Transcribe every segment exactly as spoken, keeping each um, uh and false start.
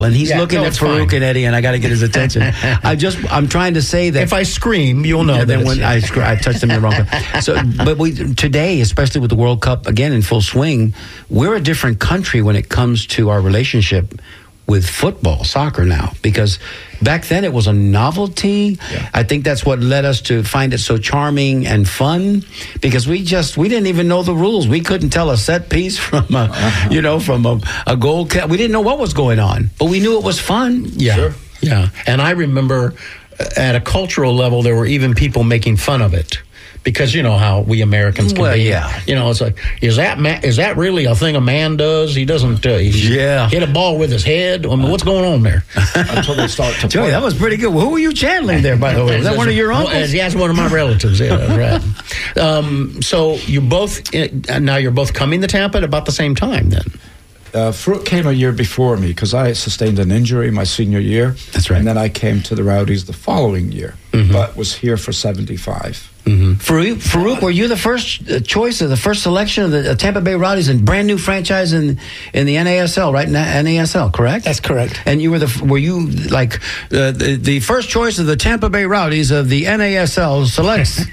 And he's Yeah, looking no, at it's Farouk fine. and Eddie, and I got to get his attention. I just, I'm trying to say that If I scream, you'll know yeah, that then when I, it's- scr- I touched them in the wrong place. So, but we today, especially with the World Cup again in full swing, we're a different country when it comes to our relationship with football, soccer now, because back then it was a novelty. Yeah. I think that's what led us to find it so charming and fun, because we just we didn't even know the rules. We couldn't tell a set piece from a, uh-huh. you know, from a, a goal. Ca- we didn't know what was going on, but we knew it was fun. Yeah. Sure. Yeah. And I remember uh, at a cultural level, there were even people making fun of it. Because you know how we Americans can Well, be. yeah. You know, it's like, is that ma- is that really a thing a man does? He doesn't uh, he's Yeah. hit a ball with his head. I mean, what's going on there? Until they start to Joey, play. that was pretty good. Who were you channeling there, by the way? Was that one of your Well, uncles? yeah, it's one of my relatives. Yeah, that's right. Um, so you both, uh, now you're both coming to Tampa at about the same time then? Uh, Farouk came a year before me because I sustained an injury my senior year. That's right. And then I came to the Rowdies the following year, Mm-hmm. but was here for seventy-five. Mm-hmm. Farouk, Farouk, were you the first uh, choice of the first selection of the uh, Tampa Bay Rowdies and brand new franchise in in the N A S L, right? N A S L, correct? That's correct. And you were the were you like uh, the the first choice of the Tampa Bay Rowdies of the N A S L selects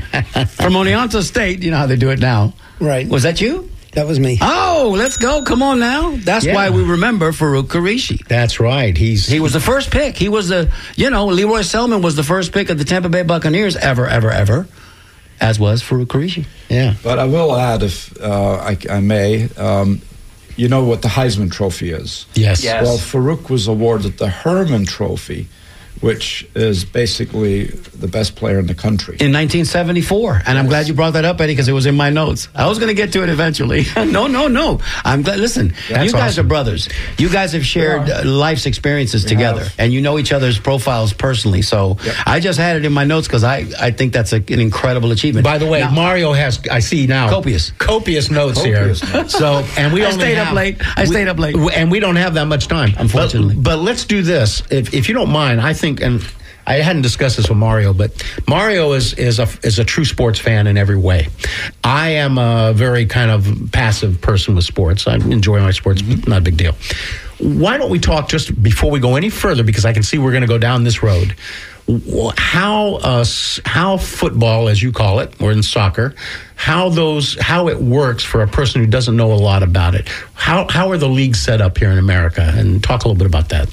from Oneonta State? You know how they do it now, Right. Was that you? That was me. Oh, let's go! Come on now. That's Yeah. why we remember Farouk Qureshi. That's right. He's He was the first pick. He was the, you know, Leroy Selman was the first pick of the Tampa Bay Buccaneers ever, ever, ever, as was Farouk Qureshi. yeah. But I will add, if uh, I, I may, um, you know what the Heisman Trophy is. Yes. Yes. Well, Farouk was awarded the Herman Trophy, which is basically the best player in the country. In nineteen seventy-four. And I'm glad you brought that up, Eddie, because it was in my notes. I was going to get to it eventually. no, no, no. I'm glad. Listen, That's you guys awesome. are brothers. You guys have shared Yeah. uh, life's experiences We together, have. and you know each other's profiles personally. So Yep. I just had it in my notes because I, I think that's a, an incredible achievement. By the way, Now, Mario has, I see now. Copious. Copious notes Copious here. notes. So, and we I only stayed up have- late. I we- stayed up late. And we don't have that much time. Unfortunately. But, but let's do this. If, if you don't mind, I think, and I hadn't discussed this with Mario, but Mario is, is, a, is a true sports fan in every way. I am a very kind of passive person with sports. I enjoy my sports, but not a big deal. Why don't we talk just before we go any further, because I can see we're going to go down this road. wh- How uh, s- how football, as you call it, or in soccer, how those how it works for a person who doesn't know a lot about it. How how are the leagues set up here in America? And talk a little bit about that.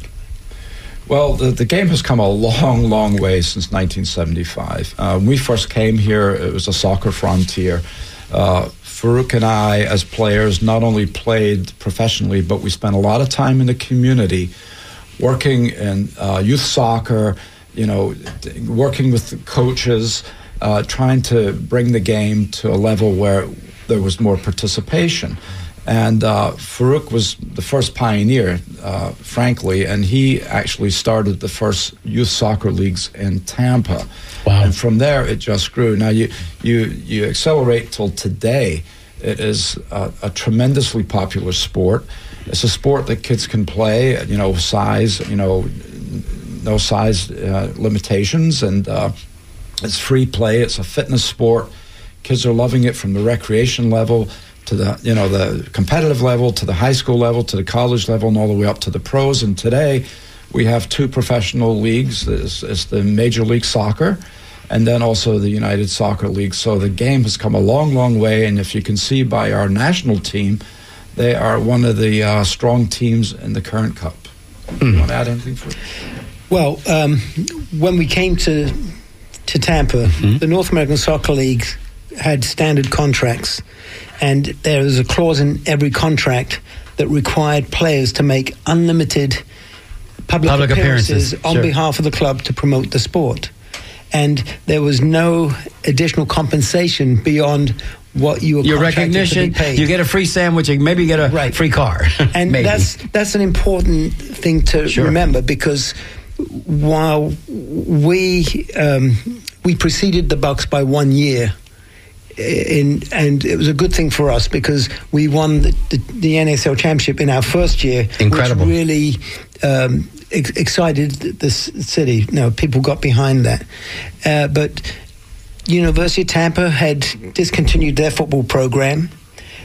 Well, the, the game has come a long, long way since nineteen seventy-five. Uh, when we first came here, it was a soccer frontier. Uh, Farouk and I, as players, not only played professionally, but we spent a lot of time in the community, working in uh, youth soccer, you know, d- working with the coaches, uh, trying to bring the game to a level where there was more participation. And uh, Farouk was the first pioneer, uh, frankly, and he actually started the first youth soccer leagues in Tampa. Wow. And from there, it just grew. Now, you you, you accelerate till today. It is a, a tremendously popular sport. It's a sport that kids can play, you know, size, you know, no size uh, limitations, and uh, it's free play. It's a fitness sport. Kids are loving it from the recreation level to the, you know, the competitive level, to the high school level, to the college level, and all the way up to the pros. And today, we have two professional leagues. It's, it's the Major League Soccer, and then also the United Soccer League. So the game has come a long, long way. And if you can see by our national team, they are one of the uh, strong teams in the current cup. Mm. You want to add anything for it? Well, um, when we came to to Tampa, mm-hmm. the North American Soccer League had standard contracts, and there was a clause in every contract that required players to make unlimited public, Public appearances, appearances, on sure. behalf of the club to promote the sport. And there was no additional compensation beyond what you were Your contracted recognition, to be paid. you get a free sandwich, and maybe you get a Right. free car. And maybe. that's that's an important thing to Sure. remember, because while we um, we preceded the Bucks by one year, in, and it was a good thing for us because we won the, the, the N A S L championship in our first year. Incredible. Which really um, ex- excited the c- city. No, people got behind that. Uh, but University of Tampa had discontinued their football program.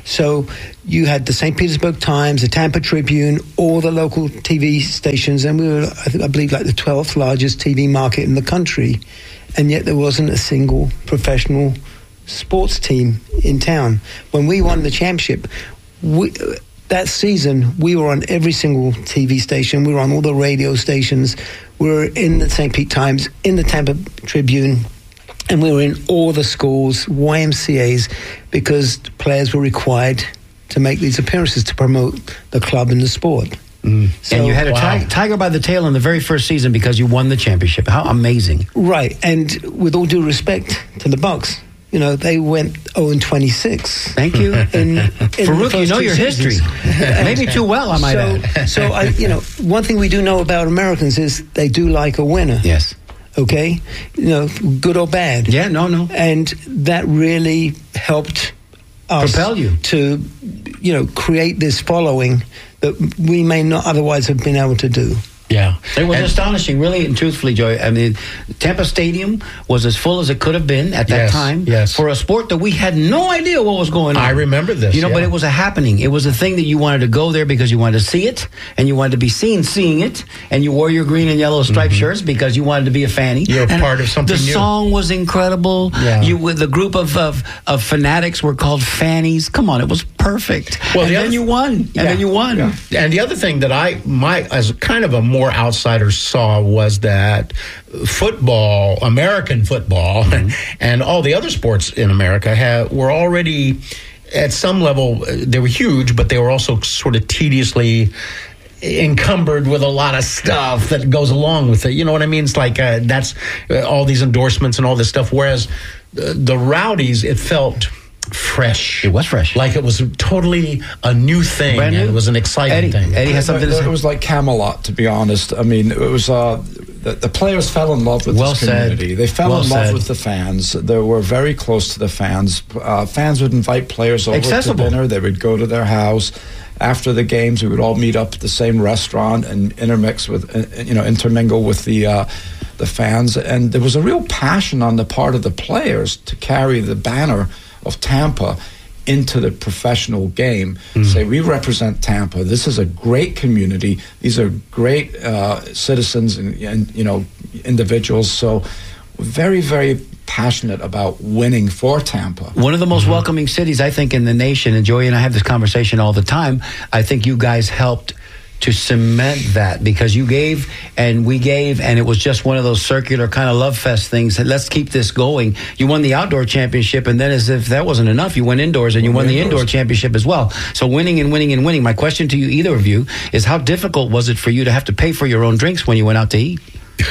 So you had the Saint Petersburg Times, the Tampa Tribune, all the local T V stations, and we were, I, think, I believe, like the twelfth largest T V market in the country, and yet there wasn't a single professional sports team in town. When we won the championship, we, that season, we were on every single T V station. We were on all the radio stations. We were in the Saint Pete Times, in the Tampa Tribune, and we were in all the schools, Y M C As, because players were required to make these appearances to promote the club and the sport. Mm. So, and you had a wow. tig- tiger by the tail in the very first season because you won the championship. How amazing. Right, and with all due respect to the Bucks, you know, they went oh and twenty-six. Thank you. In, in Farouk, you know your history. Maybe too well, I might so, add. so I, you know, one thing we do know about Americans is they do like a winner. Yes. Okay, you know, good or bad. Yeah, no, no. And that really helped us Propel you. to, you know, create this following that we may not otherwise have been able to do. Yeah. It was And- astonishing, really and truthfully, Joey. I mean, Tampa Stadium was as full as it could have been at that Yes, time yes. for a sport that we had no idea what was going on. I remember this, You know, but yeah. it was a happening. It was a thing that you wanted to go there because you wanted to see it, and you wanted to be seen seeing it, and you wore your green and yellow striped shirts because you wanted to be a fanny. You're And part of something The new. song was incredible. Yeah. You with the group of, of of fanatics were called fannies. Come on, it was perfect. Well, and the then other- you won. And Yeah. then you won. Yeah. And the other thing that I, my, as kind of a more outsider saw was that football, American football, Mm-hmm. and all the other sports in America have, were already at some level, uh, they were huge, but they were also sort of tediously encumbered with a lot of stuff that goes along with it. You know what I mean? It's like uh, that's uh, all these endorsements and all this stuff. Whereas uh, the Rowdies, it felt fresh. It was fresh. Like it was totally a new thing. Brand and new. it was an exciting Eddie, thing. Eddie has something to It say. was like Camelot, to be honest. I mean, it was uh, the, the players fell in love with Well this said. community. They fell Well in love said. with the fans. They were very close to the fans. Uh, fans would invite players over Accessible. to dinner. They would go to their house. After the games, we would all meet up at the same restaurant and intermix with, uh, you know, intermingle with the uh, the fans. And there was a real passion on the part of the players to carry the banner of Tampa into the professional game. Mm. Say, we represent Tampa. This is a great community. These are great uh, citizens and, and, you know, individuals. So very, very passionate about winning for Tampa. One of the most welcoming cities, I think, in the nation, and Joey and I have this conversation all the time. I think you guys helped to cement that because you gave and we gave, and it was just one of those circular kind of love fest things. And let's keep this going. You won the outdoor championship, and then as if that wasn't enough, you went indoors and you won the indoors. indoor championship as well. So winning and winning and winning. My question to you, either of you, is how difficult was it for you to have to pay for your own drinks when you went out to eat?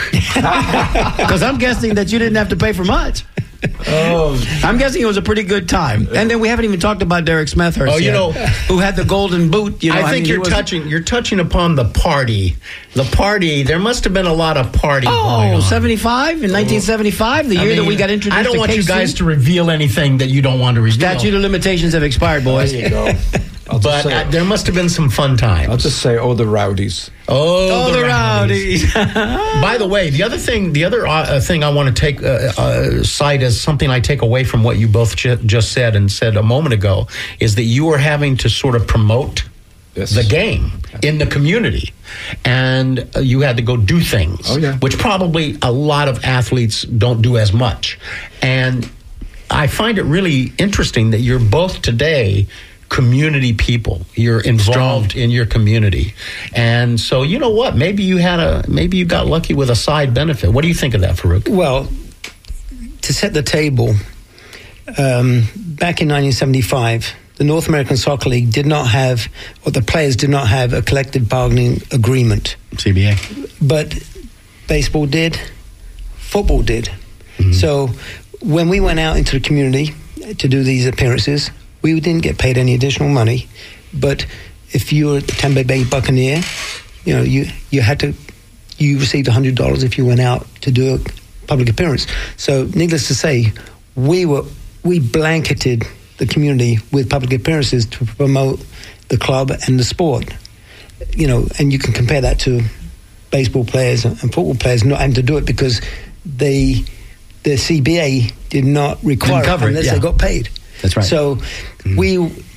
Because I'm guessing that you didn't have to pay for much. Oh, I'm guessing it was a pretty good time. And then we haven't even talked about Derek Smethurst Oh, you yet, know- who had the golden boot. You know, I think mean, he you're was- touching you're touching upon the party. The party, there must have been a lot of party going Oh, on. seventy-five? In nineteen seventy-five, the I year that mean, we got introduced I don't to want K C? you guys to reveal anything that you don't want to reveal. Statute of limitations have expired, boys. there you go. I'll just but say, uh, there must have been some fun times. I'll just say, oh, the Rowdies. oh, Oh, the rowdies. By the way, the other thing, the other uh, thing I want to take uh, uh, cite as something I take away from what you both j- just said and said a moment ago is that you are having to sort of promote Yes. the game in the community, and uh, you had to go do things, Oh, yeah. which probably a lot of athletes don't do as much. And I find it really interesting that you're both today community people. You're involved Strong. in your community. And so, you know what? Maybe you had a maybe you got lucky with a side benefit. What do you think of that, Farouk? Well, to set the table, um, back in nineteen seventy-five, the North American Soccer League did not have, or the players did not have a collective bargaining agreement. C B A. But baseball did, football did. Mm-hmm. So when we went out into the community to do these appearances, we didn't get paid any additional money. But if you were a Tampa Bay Buccaneer, you know, you, you had to, you received one hundred dollars if you went out to do a public appearance. So needless to say, we were, we blanketed the community with public appearances to promote the club and the sport. You know, and you can compare that to baseball players and football players not having to do it because they, the C B A did not require Didn't cover it it, unless yeah. they got paid. That's right. So we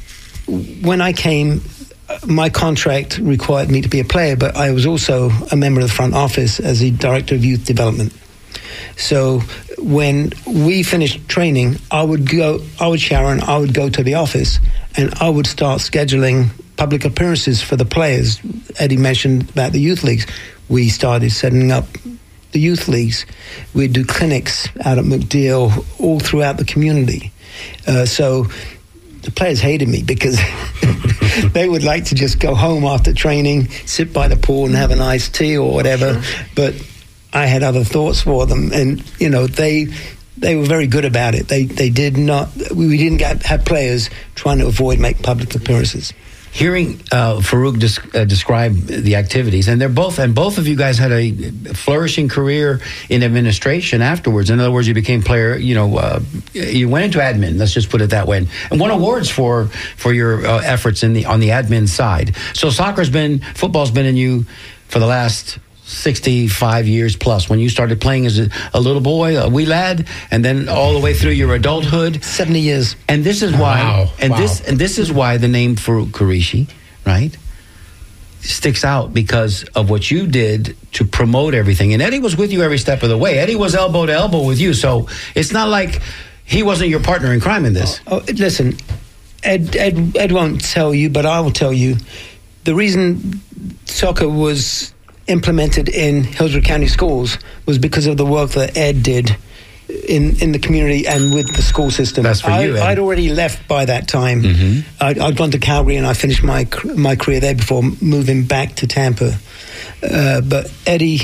when I came, my contract required me to be a player, but I was also a member of the front office as the director of youth development. So when we finished training, I would go, I would shower and I would go to the office and I would start scheduling public appearances for the players. Eddie mentioned about the youth leagues. We started setting up the youth leagues. We'd do clinics out at MacDill all throughout the community. Uh, so the players hated me because they would like to just go home after training, sit by the pool and have an iced tea or whatever. Sure. But I had other thoughts for them, and you know they they were very good about it. They they did not. We didn't get, have players trying to avoid make public appearances. Hearing uh, Farouk des- uh, describe the activities, and they're both, and both of you guys had a flourishing career in administration afterwards. In other words, you became player. You know, uh, you went into admin. Let's just put it that way, and won awards for for your uh, efforts in the on the admin side. So soccer's been, football's been in you for the last sixty-five years plus. When you started playing as a, a little boy, a wee lad, and then all the way through your adulthood, seventy years. And this is why, wow. and wow. this and this is why the name Farouk Qureshi, right, sticks out because of what you did to promote everything. And Eddie was with you every step of the way. Eddie was elbow to elbow with you, so it's not like he wasn't your partner in crime in this. Oh, oh, listen, Ed, Ed, Ed won't tell you, but I will tell you. The reason soccer was implemented in Hillsborough County schools was because of the work that Ed did in, in the community and with the school system. That's for I, you, Ed. I'd already left by that time. Mm-hmm. I'd, I'd gone to Calgary and I finished my my career there before moving back to Tampa. Uh, but Eddie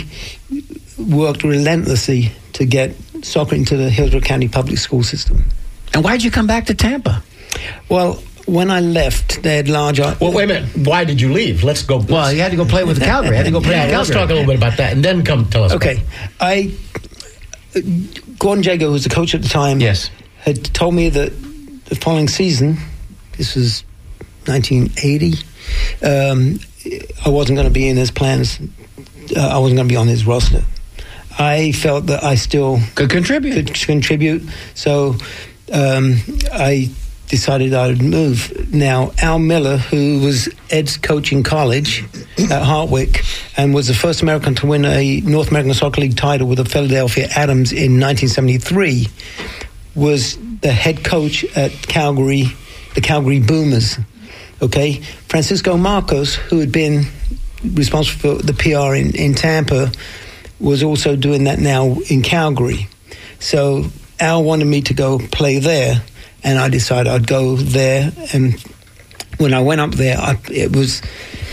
worked relentlessly to get soccer into the Hillsborough County public school system. And why'd you come back to Tampa? Well, when I left, they had large... Well, wait a minute. Why did you leave? Let's go. Well, let's, you had to go play with Calgary. You had to go play yeah, with let's Calgary. talk a little bit about that, and then come tell us. Okay. About I... Gordon Jago, who was the coach at the time, Yes. had told me that the following season, this was nineteen eighty, um, I wasn't going to be in his plans. Uh, I wasn't going to be on his roster. I felt that I still Could contribute. could contribute, so um, I decided I would move. Now, Al Miller, who was Ed's coach in college at Hartwick and was the first American to win a North American Soccer League title with the Philadelphia Adams in nineteen seventy-three, was the head coach at Calgary, the Calgary Boomers. Okay, Francisco Marcos, who had been responsible for the P R in, in Tampa, was also doing that now in Calgary. So Al wanted me to go play there, and I decided I'd go there. And when I went up there, I, it was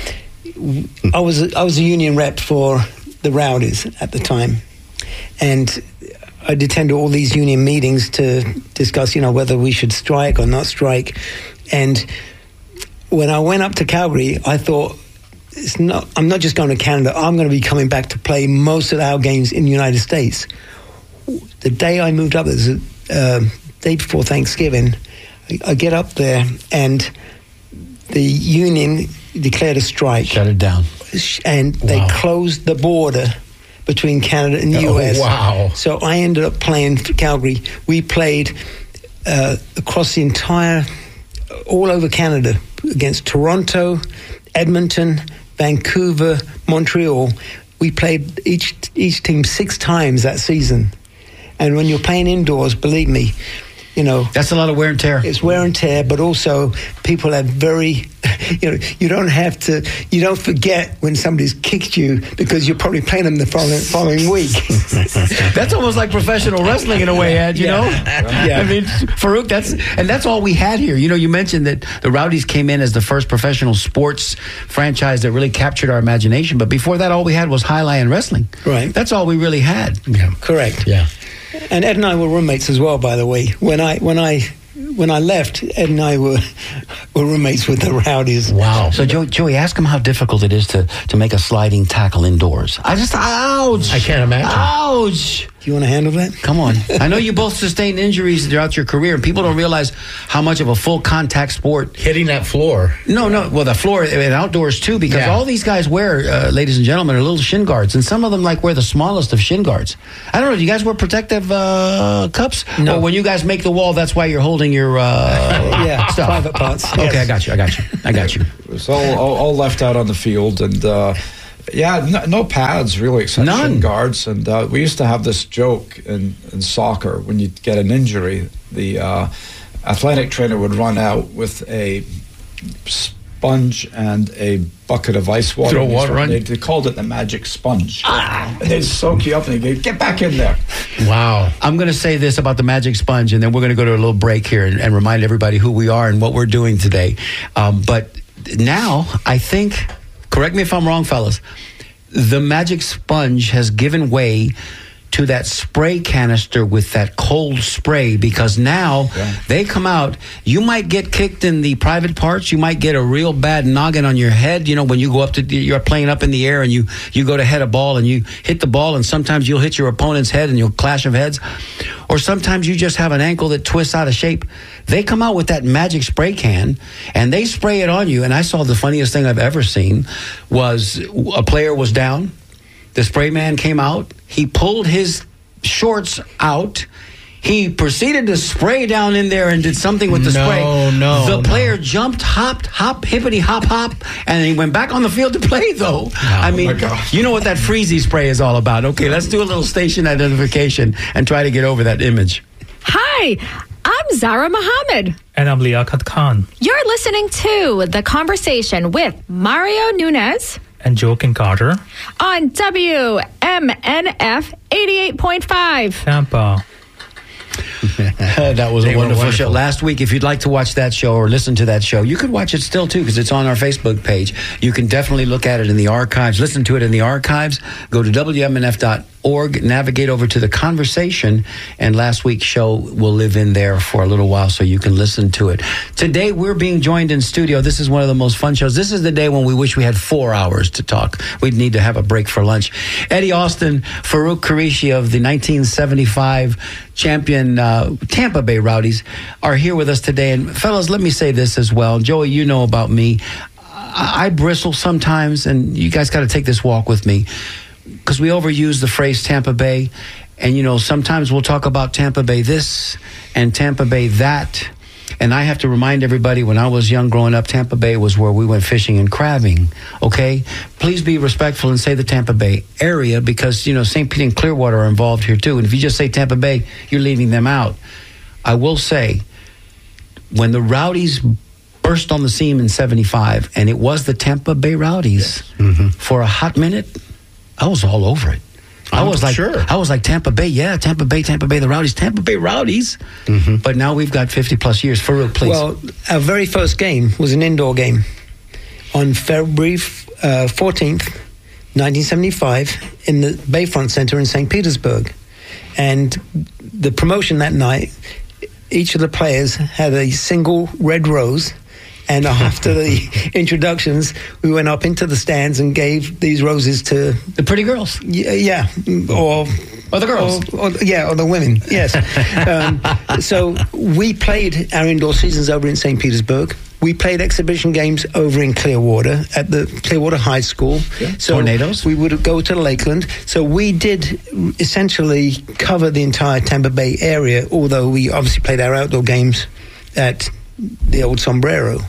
I was I was a union rep for the Rowdies at the time, and I'd attend all these union meetings to discuss, you know, whether we should strike or not strike. And when I went up to Calgary, I thought, it's not, I'm not just going to Canada. I'm going to be coming back to play most of our games in the United States. The day I moved up, it was the uh, day before Thanksgiving, I, I get up there and the union declared a strike. Shut it down. And they Wow. closed the border between Canada and the Oh, U S. wow. So I ended up playing for Calgary. We played uh, across the entire, all over Canada, against Toronto, Edmonton, Vancouver, Montreal. We played each each team six times that season. And when you're playing indoors, believe me, you know, That's a lot of wear and tear. it's wear and tear, but also people have very, you know, you don't have to, you don't forget when somebody's kicked you because you're probably playing them the following, following week. That's almost like professional wrestling in a way, Ed, you Yeah. know? Yeah. I mean, Farouk, that's, and that's all we had here. You know, you mentioned that the Rowdies came in as the first professional sports franchise that really captured our imagination. But before that, all we had was highline wrestling. Right. That's all we really had. Yeah. Correct. Yeah. And Ed and I were roommates as well, by the way. When I when I when I left, Ed and I were were roommates with the Rowdies. Wow. So, Joey, Joey, ask him how difficult it is to, to make a sliding tackle indoors. I just, ouch. I can't imagine. Ouch. You want to handle that? Come on. I know you both sustained injuries throughout your career, and people don't realize how much of a full contact sport. Hitting that floor. No, no. Well, the floor and outdoors too, because Yeah. all these guys wear, uh, ladies and gentlemen, are little shin guards, and some of them like wear the smallest of shin guards. I don't know. Do you guys wear protective uh, cups? No. Or when you guys make the wall, that's why you're holding your uh, Yeah, stuff. private parts. Okay, Yes. I got you. I got you. I got you. It was all, all, all left out on the field, and uh, yeah, no, no pads really, except None. shin guards. And uh, we used to have this joke in, in soccer: when you get an injury, the uh, athletic trainer would run out with a sponge and a bucket of ice water. Throw And water on they, you? they called it the magic sponge. And they'd soak you up, and they'd go, get back in there. Wow. I'm going to say this about the magic sponge, and then we're going to go to a little break here and, and remind everybody who we are and what we're doing today. Um, but now, I think, correct me if I'm wrong, fellas, the magic sponge has given way to that spray canister with that cold spray, because now Yeah. they come out. You might get kicked in the private parts. You might get a real bad noggin on your head. You know, when you go up to, you're playing up in the air and you, you go to head a ball and you hit the ball, and sometimes you'll hit your opponent's head and you'll clash of heads. Or sometimes you just have an ankle that twists out of shape. They come out with that magic spray can and they spray it on you. And I saw the funniest thing I've ever seen was a player was down. The spray man came out. He pulled his shorts out. He proceeded to spray down in there and did something with the No, spray. no, The no. player jumped, hopped, hop, hippity, hop, hop, and he went back on the field to play, though. I mean, my God. you know what that freezy spray is all about. Okay, let's do a little station identification and try to get over that image. Hi, I'm Zara Muhammad. And I'm Liaquat Khan You're listening to The Conversation with Mario Nunez and Joe Carter, on W M N F eighty-eight point five. Tampa. That was They a were wonderful, wonderful. show. Last week, if you'd like to watch that show or listen to that show, you could watch it still, too, because it's on our Facebook page. You can definitely look at it in the archives, listen to it in the archives. Go to W M N F dot org, navigate over to The Conversation, and last week's show will live in there for a little while so you can listen to it. Today, we're being joined in studio. This is one of the most fun shows. This is the day when we wish we had four hours to talk. We'd need to have a break for lunch. Eddie Austin, Farouk Qureshi of the nineteen seventy-five champion uh, Tampa Bay Rowdies are here with us today. And fellas, let me say this as well. Joey, you know about me. I, I bristle sometimes, and you guys got to take this walk with me, because we overuse the phrase Tampa Bay. And, you know, sometimes we'll talk about Tampa Bay this and Tampa Bay that. And I have to remind everybody, when I was young growing up, Tampa Bay was where we went fishing and crabbing, okay? Please be respectful and say the Tampa Bay area, because, you know, Saint Pete and Clearwater are involved here too. And if you just say Tampa Bay, you're leaving them out. I will say, when the Rowdies burst on the scene in seventy-five, and it was the Tampa Bay Rowdies, Mm-hmm. for a hot minute, I was all over it. I I'm was like, sure. I was like Tampa Bay, yeah, Tampa Bay, Tampa Bay, the Rowdies, Tampa Bay Rowdies. Mm-hmm. But now we've got fifty plus years. Farouk, please. Well, our very first game was an indoor game on February uh, fourteenth, nineteen seventy-five, in the Bayfront Center in Saint Petersburg. And the promotion that night, each of the players had a single red rose. And after the introductions, we went up into the stands and gave these roses to, the pretty girls. yeah, yeah or Or the girls. or, or, yeah, or the women. Yes. um, so we played our indoor seasons over in Saint Petersburg. We played exhibition games over in Clearwater at the Clearwater High School. Yeah. So Tornadoes. we would go to Lakeland. So we did essentially cover the entire Tampa Bay area, although we obviously played our outdoor games at the old Sombrero.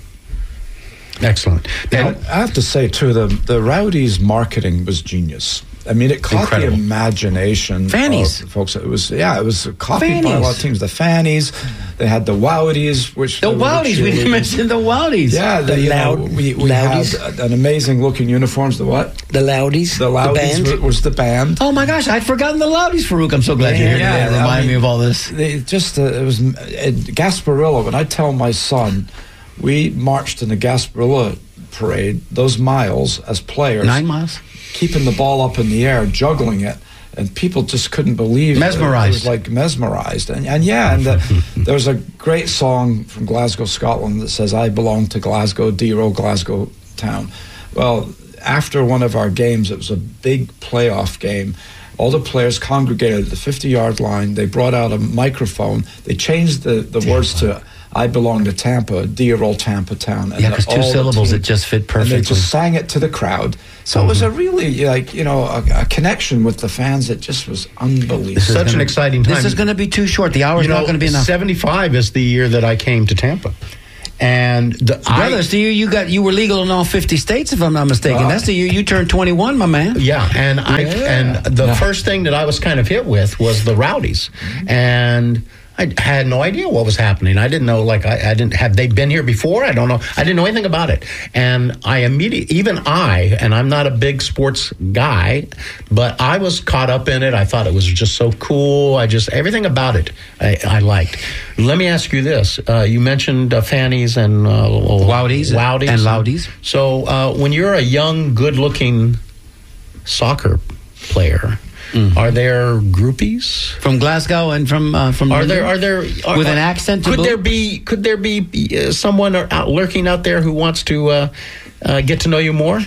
Excellent. Now, Now, I have to say, too, the, the Rowdies' marketing was genius. I mean, it caught Incredible. the imagination Fannies. of folks. It was, yeah, it was copied by a lot of Fannies. teams. The Fannies, they had the Wowdies, which The were Wowdies. We didn't cheerleaders. mention the Wowdies. Yeah, the, The you know, loud- we, we Loudies. had an amazing looking uniforms. The what? The Loudies, The the, Loudies band. was, was the band. Oh, my gosh. I'd forgotten the Loudies, Farouk. I'm so glad you're here Yeah, today. I Remind mean- me of all this. They just uh, it was at Gasparilla. When I tell my son, we marched in the Gasparilla parade those miles as players, Nine miles? keeping the ball up in the air, juggling it, and people just couldn't believe it. Mesmerized. It was like mesmerized, and, and yeah, and the, there's a great song from Glasgow, Scotland that says, "I belong to Glasgow, dear old Glasgow town." Well, after one of our games, it was a big playoff game. All the players congregated at the fifty-yard line. They brought out a microphone. They changed the, the words to "I belong to Tampa," dear old Tampa town. And Yeah, because two all the syllables, team- it just fit And perfectly. they just sang it to the crowd. So it was a really, like, you know, a, a connection with the fans that just was unbelievable. Such an gonna- exciting time. This is going to be too short. The hour's You know, not going to be enough. seventy-five is the year that I came to Tampa. And the, Brother, I, so you, you got you were legal in all fifty states, if I'm not mistaken. Wow. That's the year you turned twenty-one, my man. yeah, and I and the Yeah. first thing that I was kind of hit with was the Rowdies, and I had no idea what was happening. I didn't know, like, I, I didn't have they been here before? I don't know. I didn't know anything about it, and I immediately, even I, and I'm not a big sports guy, but I was caught up in it. I thought it was just so cool. I just everything about it I, I liked. Let me ask you this: uh, you mentioned uh, fannies and uh, Wowdies Wowdies and Loudies. So uh, when you're a young, good-looking soccer player, are there groupies? From Glasgow and from uh, from Are London? there are there are, with an are- accent to Could boot? there be could there be uh, someone out lurking out there who wants to uh, uh, get to know you more?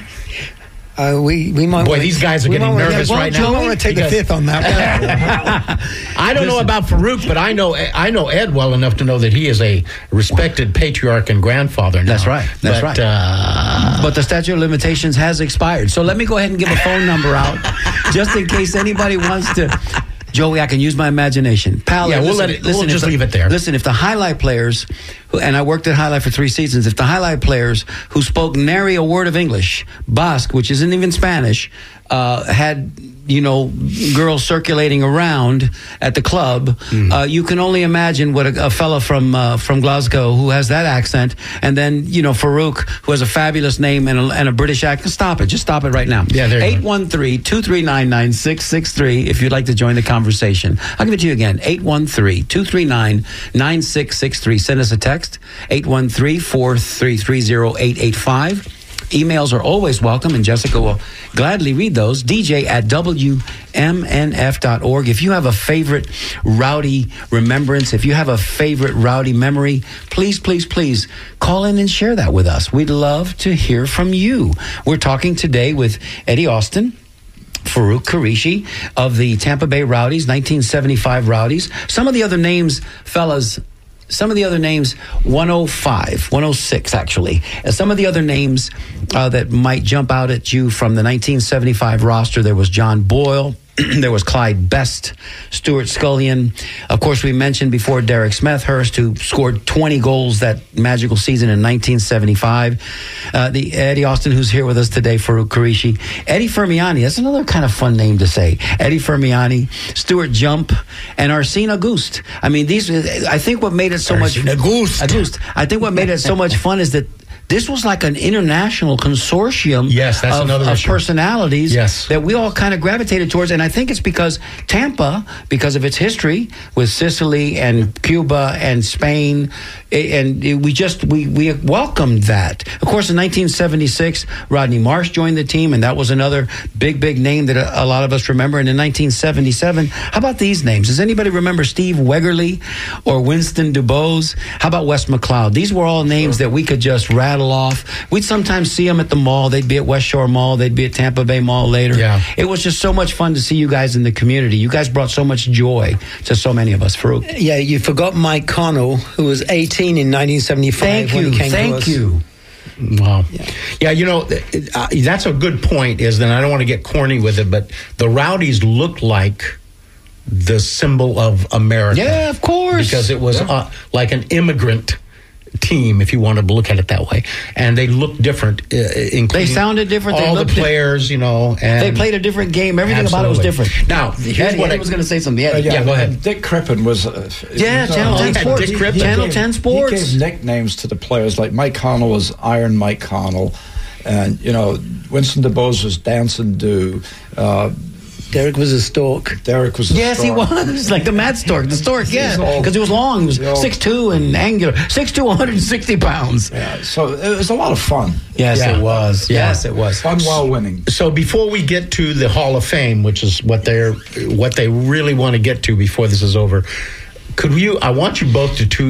Uh, we we might. Boy, wanna- these guys are we getting might wanna- nervous well, right Joe, now. I want to take Because- the fifth on that one. I don't know about Farouk, but I know I know Ed well enough to know that he is a respected patriarch and grandfather now. That's right. That's but, right. Uh, But the statute of limitations has expired. So let me go ahead and give a phone number out just in case anybody wants to. Joey, I can use my imagination. Pal, Yeah, we'll listen, let it- we'll listen, just if the- leave it there. Listen, if the highlight players, who- and I worked at Highlight for three seasons, if the highlight players who spoke nary a word of English, Basque, which isn't even Spanish, uh, had, you know, girls circulating around at the club, Mm-hmm. uh, you can only imagine what a, a fella from uh, from Glasgow who has that accent, and then, you know, Farouk, who has a fabulous name and a, and a British accent. Stop it. Just stop it right now. Yeah, there you go. eight one three, two three nine, nine six six three if you'd like to join the conversation. I'll give it to you again. eight one three, two three nine, nine six six three. Send us a text. eight one three, four three three, zero eight eight five. Emails are always welcome, and Jessica will gladly read those. D J at W M N F dot org. If you have a favorite rowdy remembrance, if you have a favorite rowdy memory, please, please, please call in and share that with us. We'd love to hear from you. We're talking today with Eddie Austin, Farouk Qureshi of the Tampa Bay Rowdies, nineteen seventy-five Rowdies. Some of the other names, fellas, some of the other names, one oh five, one oh six actually. And some of the other names uh, that might jump out at you from the nineteen seventy-five roster, there was John Boyle. There was Clyde Best, Stuart Scullion. Of course, we mentioned before Derek Smethurst, who scored twenty goals that magical season in nineteen seventy-five. Uh, the Eddie Austin, who's here with us today, Farouk Qureshi. Eddie Fermiani, that's another kind of fun name to say. Eddie Fermiani, Stuart Jump, and Arsene Auguste. I mean, these. I think what made it so much. Arsene Auguste. Auguste. I think what made it so much fun is that this was like an international consortium Yes, that's of, another of issue. personalities Yes. that we all kind of gravitated towards. And I think it's because Tampa, because of its history with Sicily and Cuba and Spain, a- and we just, we, we welcomed that. Of course, in nineteen seventy-six, Rodney Marsh joined the team, and that was another big, big name that a, a lot of us remember. And in nineteen seventy-seven, how about these names? Does anybody remember Steve Wegerle or Winston DuBose? How about Wes McLeod? These were all names that we could just rattle off. We'd sometimes see them at the mall. They'd be at West Shore Mall. They'd be at Tampa Bay Mall later. Yeah. It was just so much fun to see you guys in the community. You guys brought so much joy to so many of us. Farouk. Yeah, you forgot Mike Connell, who was eighteen in nineteen seventy-five. Thank when you. he came to Thank us. you. Wow. Yeah. yeah, you know, uh, that's a good point, is that I don't want to get corny with it, but the Rowdies looked like the symbol of America. Yeah, of course. Because it was uh, like an immigrant team, if you want to look at it that way. And they looked different. Uh, including They sounded different. They All the looked di- players, you know. And They played a different game. Everything about it was Absolutely. different. Now, here's Eddie, what Eddie I was going to say something. Eddie. Yeah, go ahead. and Dick Crippen was. Uh, Yeah, he- Channel he- ten he- Sports. he- Crippen. he Channel gave- ten Sports. He gave nicknames to the players. Like Mike Connell was Iron Mike Connell, and you know Winston DuBose was Dancing Dew. Uh, Derek was a stork. Derek was. A Yes, he stork. was. Like the Mad Stork. The Stork, yeah. He's all- Because he was long. He was he's all- six two and angular. six two, one hundred sixty pounds. Yeah, so it was a lot of fun. Yes, Yeah. it was. Yeah. Yes, it was. Fun while winning. So before we get to the Hall of Fame, which is what they're what they really want to get to before this is over, could you? I want you both to toot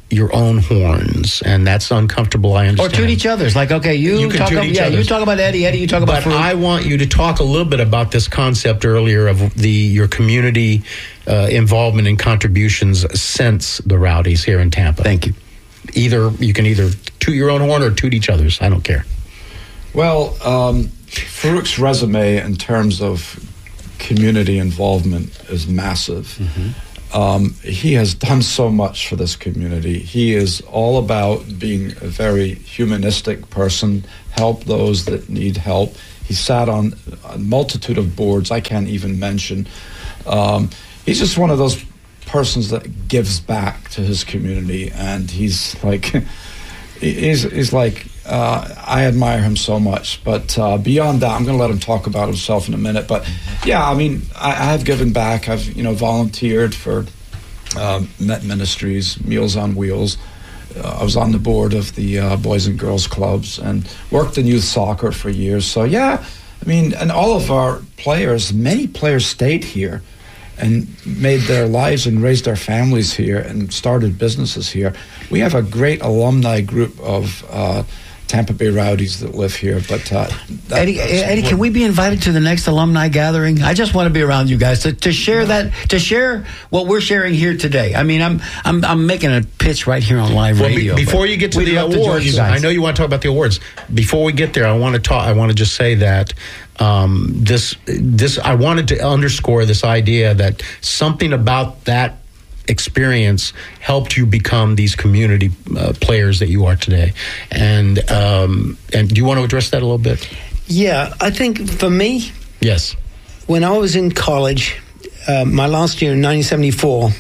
your own horns, and that's uncomfortable. I Or understand. toot each other's. Like, okay, you, You can talk toot about, each yeah, you other's. talk about Eddie, Eddie, you talk about But Fruit. I want you to talk a little bit about this concept earlier of the your community uh, involvement and contributions since the Rowdies here in Tampa. Thank you. Either you can either toot your own horn or toot each other's. I don't care. Well, um, Farouk's resume in terms of community involvement is massive. Mm-hmm. Um, he has done so much for this community. He is all about being a very humanistic person, help those that need help. He sat on a multitude of boards I can't even mention. Um, he's just one of those persons that gives back to his community, and he's like, he's, he's like, uh, I admire him so much. But uh, beyond that, I'm going to let him talk about himself in a minute. But yeah, I mean, I, I have given back. I've you know volunteered for uh, Met Ministries, Meals on Wheels. Uh, I was on the board of the uh, Boys and Girls Clubs and worked in youth soccer for years. So yeah, I mean, and all of our players, many players stayed here and made their lives and raised their families here and started businesses here. We have a great alumni group of uh, Tampa Bay Rowdies that live here. But uh, that, Eddie, Eddie, can we be invited to the next alumni gathering? I just want to be around you guys to, to share that, to share what we're sharing here today. I mean, I'm I'm I'm making a pitch right here on live Well, be- radio. before but you get to we'd the love to join awards, you guys. I know you want to talk about the awards. Before we get there, I want to talk. I want to just say that um, this this I wanted to underscore this idea that something about that experience helped you become these community uh, players that you are today. And um, and do you want to address that a little bit? Yeah, I think for me, Yes. when I was in college, uh, my last year in nineteen seventy-four,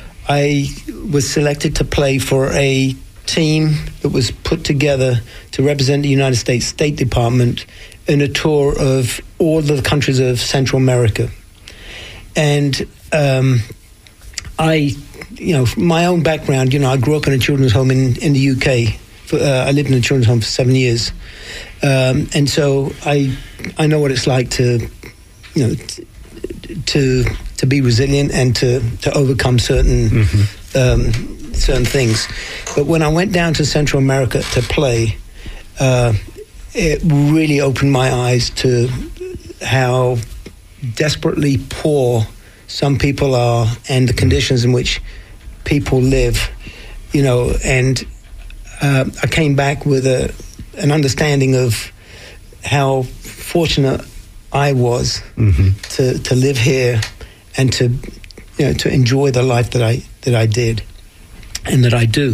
I was selected to play for a team that was put together to represent the United States State Department in a tour of all the countries of Central America. And um, I, you know, from my own background, you know, I grew up in a children's home in, in the U K. For, uh, I lived in a children's home for seven years. Um, and so I I know what it's like to, you know, t- to to be resilient and to, to overcome certain mm-hmm. um, certain things. But when I went down to Central America to play, uh, it really opened my eyes to how desperately poor some people are and the conditions in which people live, you know, and uh, I came back with a an understanding of how fortunate I was mm-hmm. to, to live here and to, you know, to enjoy the life that I that I did and that I do.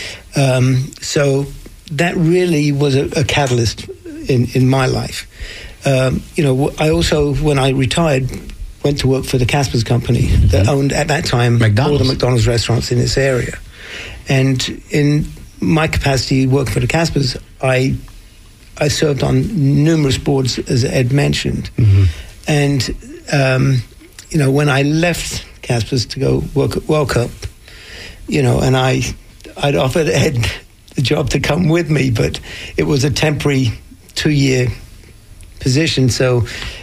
Um, so that really was a, a catalyst in, in my life. Um, you know, I also, when I retired, went to work for the Casper's company that mm-hmm. owned, at that time, McDonald's. all the McDonald's restaurants in this area. And in my capacity to work for the Casper's, I I served on numerous boards, as Ed mentioned. Mm-hmm. And, um, you know, when I left Casper's to go work at World Cup, you know, and I, I'd offered Ed the job to come with me, but it was a temporary two-year position, so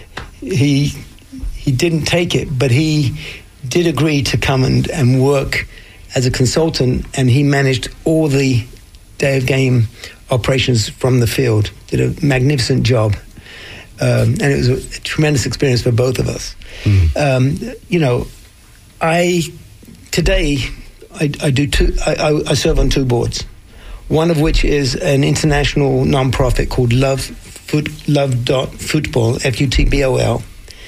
he he didn't take it, but he did agree to come and, and work as a consultant, and he managed all the day of game operations from the field. Did a magnificent job, um, and it was a, a tremendous experience for both of us. Mm. Um, you know, I today I, I do two. I, I, I serve on two boards. One of which is an international nonprofit called Love Foot Love dot Football, F U T B O L,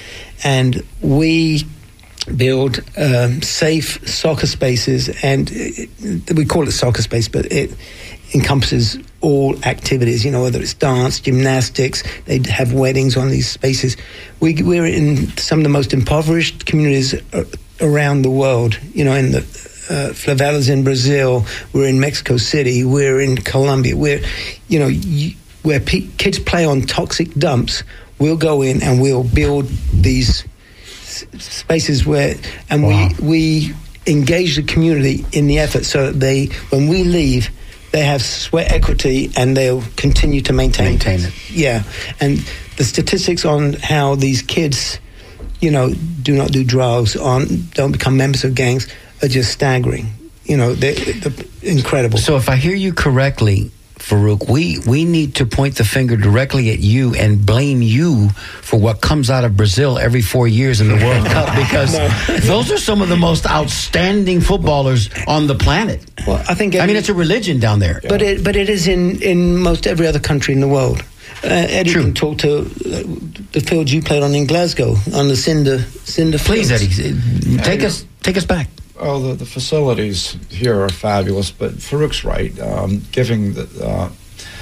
and we build um, safe soccer spaces, and it, we call it soccer space, but it encompasses all activities, you know, whether it's dance, gymnastics, they have weddings on these spaces. We, we're in some of the most impoverished communities around the world, you know, in the uh, favelas in Brazil, we're in Mexico City, we're in Colombia, we're, you know, you, where pe- kids play on toxic dumps, we'll go in and we'll build these s- spaces where, and wow. we we engage the community in the effort so that they, when we leave, they have sweat equity and they'll continue to maintain, maintain it. Yeah, and the statistics on how these kids, you know, do not do drugs, on don't become members of gangs are just staggering. You know, they're, they're incredible. So if I hear you correctly, Farouk, we, we need to point the finger directly at you and blame you for what comes out of Brazil every four years in the World Cup, because those are some of the most outstanding footballers on the planet. Well, I think. Every, I mean, it's a religion down there. But it, but it is in, in most every other country in the world. Uh, Eddie True. can talk to uh, the field you played on in Glasgow on the Cinder Cinder Please, fields. Eddie, take us take us back. Well, the, the facilities here are fabulous, but Farouk's right. Um, giving the uh,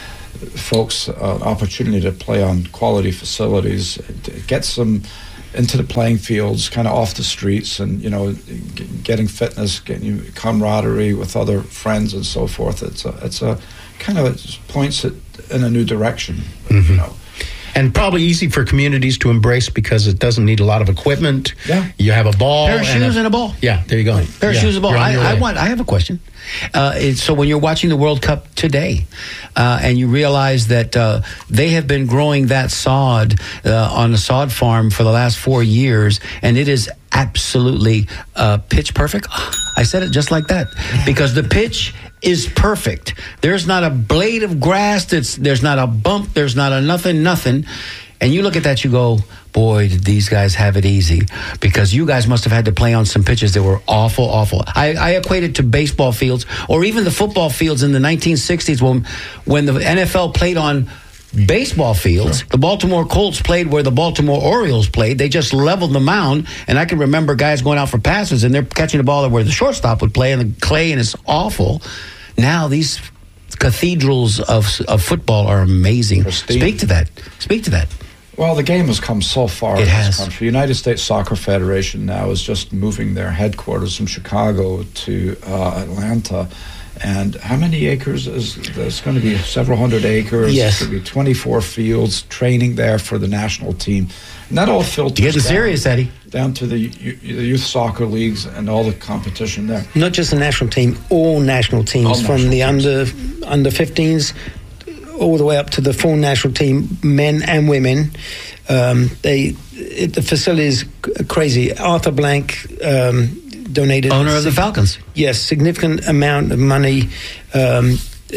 folks uh, an opportunity to play on quality facilities, it gets them into the playing fields, kind of off the streets, and you know, g- getting fitness, getting camaraderie with other friends and so forth. It's a, it's a kind of it points it in a new direction, mm-hmm. you know. And probably easy for communities to embrace because it doesn't need a lot of equipment. Yeah. You have a ball. Pair of and shoes a, and a ball. Yeah, there you go. Pair of yeah, shoes and a ball. you're on I, your I way. want. I have a question. Uh, it's, so when you're watching the World Cup today, uh, and you realize that uh, they have been growing that sod uh, on a sod farm for the last four years, and it is absolutely uh, pitch perfect. I said it just like that because the pitch is perfect. There's not a blade of grass. That's there's not a bump. There's not a nothing. Nothing. And you look at that, you go, boy, did these guys have it easy, because you guys must have had to play on some pitches that were awful, awful. I, I equate it to baseball fields or even the football fields in the nineteen sixties when, when the N F L played on baseball fields. Sure. The Baltimore Colts played where the Baltimore Orioles played. They just leveled the mound, and I can remember guys going out for passes, and they're catching the ball where the shortstop would play in the clay, and it's awful. Now these cathedrals of, of football are amazing. Pristine. Speak to that. Speak to that. Well, the game has come so far It in has. this country. United States Soccer Federation now is just moving their headquarters from Chicago to uh, Atlanta. And how many acres is there's going to be? Several hundred acres. Yes. There'll be twenty-four fields, training there for the national team. And that all filters You're getting down, serious, Eddie. down to the, u- the youth soccer leagues and all the competition there. Not just the national team, all national teams, All from national the teams. under under fifteens all the way up to the full national team, men and women. Um, they it, the facility is c- crazy. Arthur Blank um, donated Owner of the Falcons. Yes, significant amount of money. Um,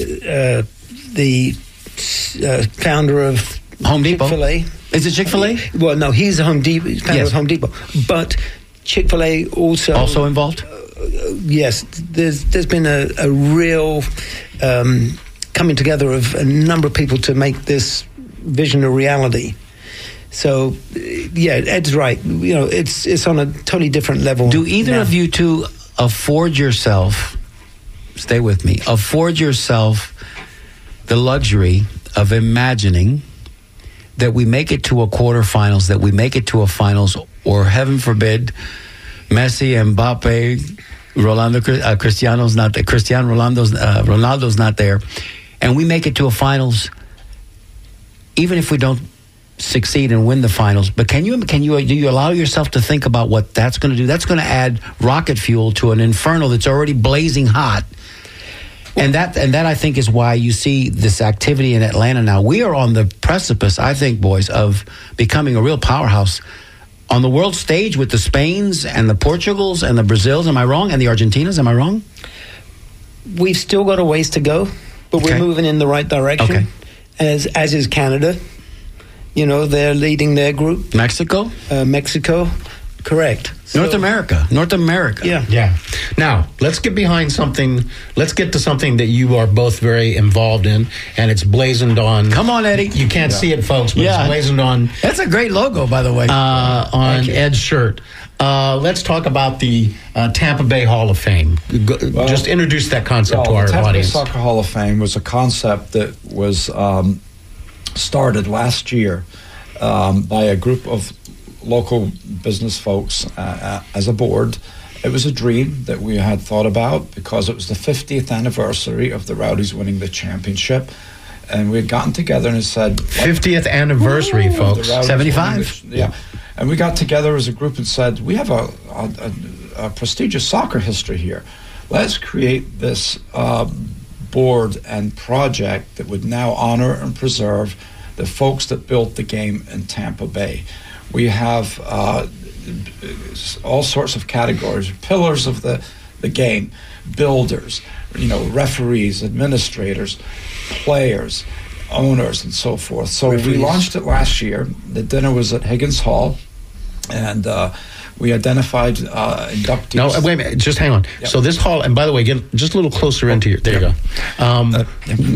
uh, the uh, founder of Home Depot. Chick-fil-A. Is it Chick-fil-A? Well, no, he's a Home Depot, founder Yes. of Home Depot. But Chick-fil-A also Also involved? yes, there's there's been a, a real um, coming together of a number of people to make this vision a reality. So, uh, yeah, Ed's right. You know, it's it's on a totally different level. Do either now. of you two afford yourself, stay with me, afford yourself the luxury of imagining that we make it to a quarterfinals, that we make it to a finals, or heaven forbid, Messi, Mbappe, Rolando, uh, Cristiano's not there, Cristiano Ronaldo's, uh, Ronaldo's not there, and we make it to a finals, even if we don't succeed and win the finals. But can you can you do you allow yourself to think about what that's going to do? That's going to add rocket fuel to an inferno that's already blazing hot. And that and that I think is why you see this activity in Atlanta now. We are on the precipice, I think, boys, of becoming a real powerhouse on the world stage with the Spains and the Portugals and the Brazils. Am I wrong? And the Argentinas. Am I wrong? We've still got a ways to go, but Okay. we're moving in the right direction. Okay. As as is Canada. You know, they're leading their group. Mexico, Uh, Mexico, correct. North So- America, North America. Yeah. Yeah. Now, let's get behind something. Let's get to something that you are both very involved in, and it's blazoned on. Come on, Eddie. You can't see it, folks, but Yeah. it's blazoned on That's a great logo, by the way. uh, on Ed's shirt. Uh, let's talk about the uh, Tampa Bay Hall of Fame. Go, Well, just introduce that concept to Well, our the Tampa Bay audience. Soccer Hall of Fame was a concept that was um, started last year um, by a group of local business folks uh, uh, as a board. It was a dream that we had thought about because it was the fiftieth anniversary of the Rowdies winning the championship. And we had gotten together and said... fiftieth anniversary, Ooh, folks. the Rowdies seventy-five. winning the- yeah. And we got together as a group and said, we have a, a, a, a prestigious soccer history here. Let's create this um, board and project that would now honor and preserve the folks that built the game in Tampa Bay. We have uh, all sorts of categories, pillars of the the game, builders, you know, referees, administrators, players, owners, and so forth. So we launched it last year. The dinner was at Higgins Hall, and uh, we identified uh, inductees. No, wait a minute. Just hang on. Yep. So this hall, and by the way, get just a little closer into your. There you go. Um, Uh,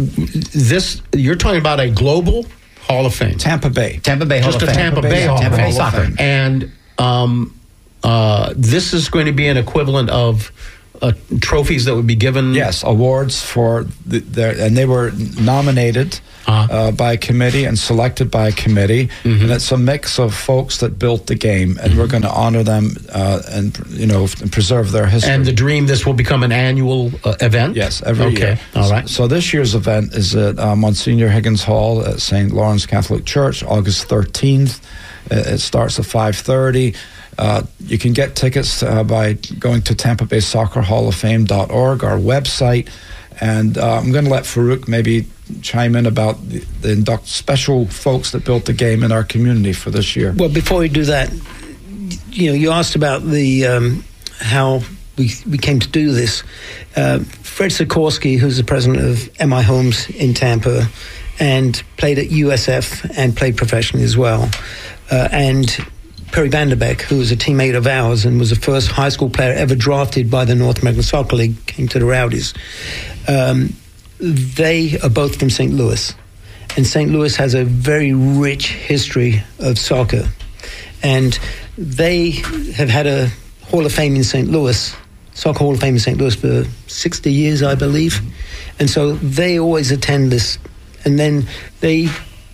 this you're talking about a global Hall of Fame. Tampa Bay. Tampa Bay Hall Just of a Fame. Tampa Bay Hall Tampa of Bay Fame. soccer. And um, uh, this is going to be an equivalent of uh, trophies that would be given. Yes, awards for the, their, and they were nominated Uh-huh. uh, by a committee and selected by a committee, Mhm. and it's a mix of folks that built the game, and we're going to honor them uh, and you know and preserve their history. And the dream, this will become an annual uh, event? Yes, every okay. year. All right. So, so this year's event is at uh, Monsignor Higgins Hall at Saint Lawrence Catholic Church, August thirteenth. Uh, it starts at five thirty. Uh, you can get tickets uh, by going to Tampa Bay Soccer Hall of Fame dot org, our website. And uh, I'm going to let Farouk maybe chime in about the, the induct special folks that built the game in our community for this year. Well, before we do that, you know, you asked about the um, how we we came to do this. Uh, Fred Sikorsky, who's the president of M I Homes in Tampa, and played at U S F and played professionally as well, uh, and Perry Vanderbeck, who was a teammate of ours and was the first high school player ever drafted by the North American Soccer League, came to the Rowdies. Um, they are both from Saint Louis, and Saint Louis has a very rich history of soccer, and they have had a Hall of Fame in Saint Louis, Soccer Hall of Fame in Saint Louis for sixty years, I believe, and so they always attend this, and then they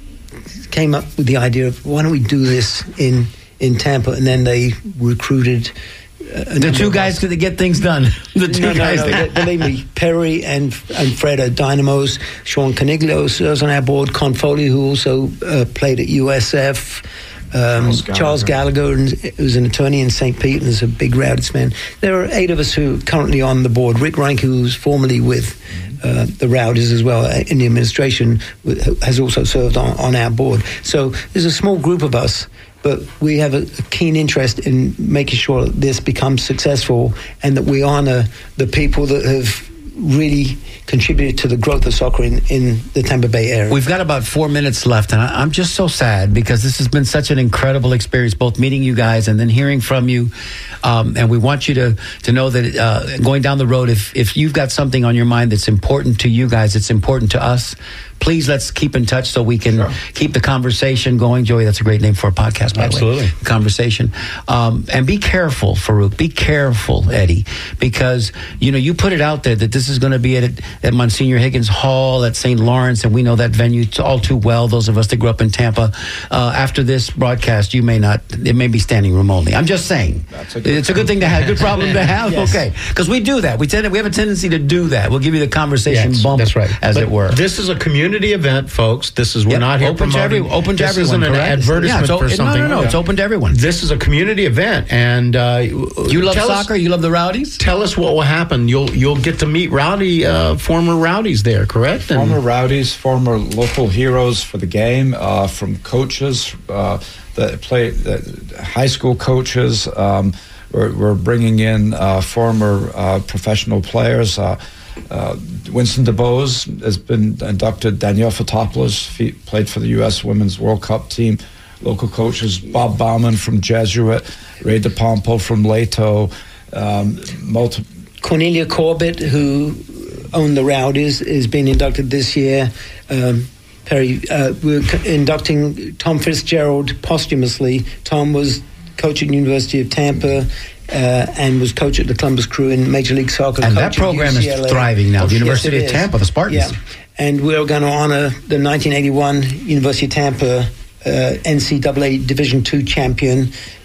came up with the idea of why don't we do this in in Tampa, and then they recruited uh, The two guys could get things done. The two no, no, guys. no, that- believe me, Perry and and Fred are dynamos. Sean Caniglio serves on our board. Con Foley, who also uh, played at U S F. Um, Charles Charles Gallagher. Gallagher, who's an attorney in Saint Pete and is a big Rowdies fan. There are eight of us who are currently on the board. Rick Reinke, who's formerly with uh, the Rowdies as well uh, in the administration, w- has also served on, on our board. So there's a small group of us, but we have a, a keen interest in making sure that this becomes successful and that we honor the people that have really contributed to the growth of soccer in, in the Tampa Bay area. We've got about four minutes left, and I, I'm just so sad because this has been such an incredible experience, both meeting you guys and then hearing from you. Um, and we want you to to know that uh, going down the road, if if you've got something on your mind that's important to you guys, it's important to us. Please let's keep in touch so we can Sure. keep the conversation going. Joey, that's a great name for a podcast, by Absolutely. the way. Conversation. Um, and be careful, Farouk. Be careful, Eddie, because, you know, you put it out there that this is going to be at, at Monsignor Higgins Hall at Saint Lawrence, and we know that venue t- all too well, those of us that grew up in Tampa. Uh, after this broadcast, you may not, it may be standing room only. I'm just saying. That's a good it's a good thing to have, good problem to have. Yes. Okay. Because we do that. We tend, we have a tendency to do that. We'll give you the conversation Yes, bump, that's right. as But it were. This is a community event, folks. This is we're Yep, not here open to promoting. every- open to this everyone, isn't an correct? advertisement Yeah, it's o- for no, something. no, no, it's open to everyone. This is a community event, and uh, You love tell soccer? Us, You love the Rowdies? tell us what will happen. You'll you'll get to meet rowdy uh, former Rowdies there, correct? And- Former Rowdies, former local heroes for the game, uh, from coaches uh, that play, the high school coaches. Um, we're, we're bringing in uh, former uh, professional players. Uh, uh, Winston DeBose has been inducted. Danielle Fotopoulos fe- played for the U S Women's World Cup team. Local coaches, Bob Bauman from Jesuit, Ray DePompo from Leto. Um, multi- Cornelia Corbett, who owned the Rowdies, is being inducted this year. Um, Perry, uh, we're c- inducting Tom Fitzgerald posthumously. Tom was coach at University of Tampa uh, and was coach at the Columbus Crew in Major League Soccer. And coach that at program is U C L A. thriving now, the Yes, University it of is. Tampa, the Spartans. Yeah. And we're going to honor the nineteen eighty-one University of Tampa uh, N C double A Division two champion.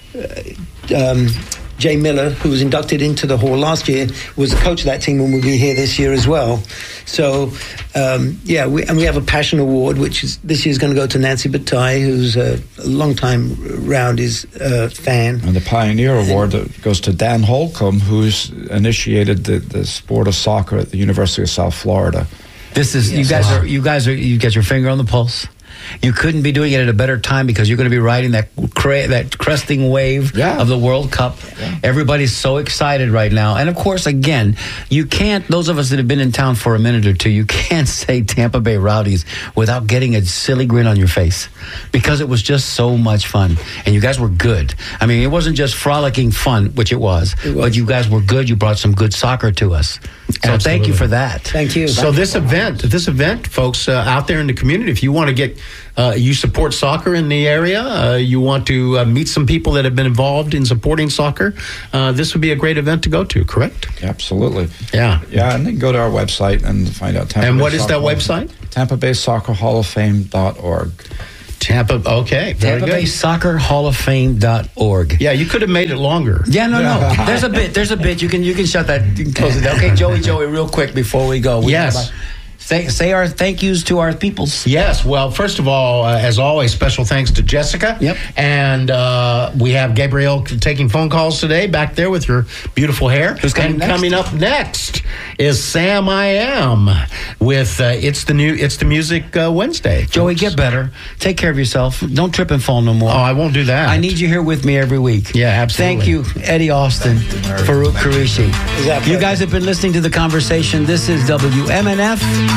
Uh, um, Jay Miller, who was inducted into the hall last year, was the coach of that team and will be here this year as well. So, um, yeah, we, and we have a Passion Award, which is this year's going to go to Nancy Bataille, who's a, a long-time Rowdies uh, fan. And the Pioneer Award that goes to Dan Holcomb, who's initiated the, the sport of soccer at the University of South Florida. This is you Yes. guys Wow. are you guys are you got your finger on the pulse. You couldn't be doing it at a better time because you're going to be riding that cra- that cresting wave Yeah. of the World Cup. Yeah. Everybody's so excited right now. And of course, again, you can't, those of us that have been in town for a minute or two, you can't say Tampa Bay Rowdies without getting a silly grin on your face because it was just so much fun. And you guys were good. I mean, it wasn't just frolicking fun, which it was, It was. but you guys were good. You brought some good soccer to us. So thank you for that. Thank you. So this event, this event, folks, uh, out there in the community, if you want to get, uh, you support soccer in the area, uh, you want to uh, meet some people that have been involved in supporting soccer, uh, this would be a great event to go to, correct? Absolutely. Yeah. Yeah, and then go to our website and find out. Tampa And Bay what is Soccer that Hall- website? Tampa Bay Soccer Hall of Fame dot org. Tampa, okay, very Tampa good. Bay Soccer Hall of Fame dot org. Yeah, you could have made it longer. Yeah, no, no. There's a bit. There's a bit. You can you can shut that. You can close it down. Okay, Joey, Joey, real quick before we go. We Yes. have a- Say say our thank yous to our peoples. Yes. Well, first of all, uh, as always, special thanks to Jessica. Yep. And uh, we have Gabrielle taking phone calls today back there with her beautiful hair. Who's coming and next? coming up next is Sam I Am with uh, It's the New It's the Music uh, Wednesday. Joey, folks. get better. Take care of yourself. Don't trip and fall no more. Oh, I won't do that. I need you here with me every week. Yeah, absolutely. Thank you, Eddie Austin, Farouk Qureshi. Exactly. You guys have been listening to The Conversation. This is W M N F.